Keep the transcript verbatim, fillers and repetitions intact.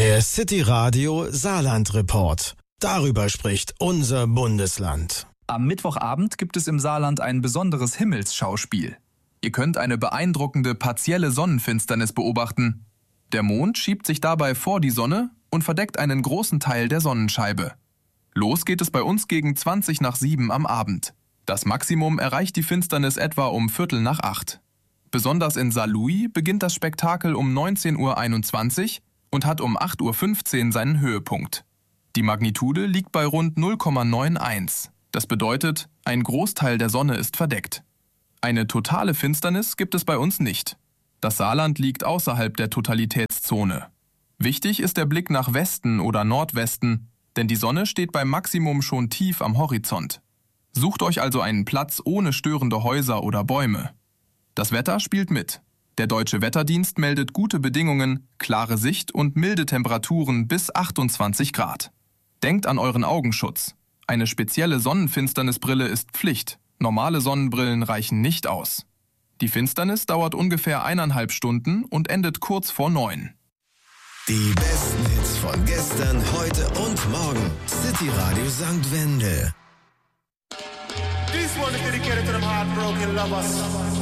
Der City Radio Saarland Report. Darüber spricht unser Bundesland. Am Mittwochabend gibt es im Saarland ein besonderes Himmelsschauspiel. Ihr könnt eine beeindruckende partielle Sonnenfinsternis beobachten. Der Mond schiebt sich dabei vor die Sonne und verdeckt einen großen Teil der Sonnenscheibe. Los geht es bei uns gegen zwanzig nach sieben am Abend. Das Maximum erreicht die Finsternis etwa um Viertel nach acht. Besonders in Saarlouis beginnt das Spektakel um neunzehn Uhr einundzwanzig und hat um acht Uhr fünfzehn seinen Höhepunkt. Die Magnitude liegt bei rund null Komma einundneunzig. Das bedeutet, ein Großteil der Sonne ist verdeckt. Eine totale Finsternis gibt es bei uns nicht. Das Saarland liegt außerhalb der Totalitätszone. Wichtig ist der Blick nach Westen oder Nordwesten, denn die Sonne steht beim Maximum schon tief am Horizont. Sucht euch also einen Platz ohne störende Häuser oder Bäume. Das Wetter spielt mit. Der Deutsche Wetterdienst meldet gute Bedingungen, klare Sicht und milde Temperaturen bis achtundzwanzig Grad. Denkt an euren Augenschutz. Eine spezielle Sonnenfinsternisbrille ist Pflicht. Normale Sonnenbrillen reichen nicht aus. Die Finsternis dauert ungefähr eineinhalb Stunden und endet kurz vor neun. Die besten Hits von gestern, heute und morgen. City Radio Sankt Wendel. This one is dedicated to them heartbroken lovers.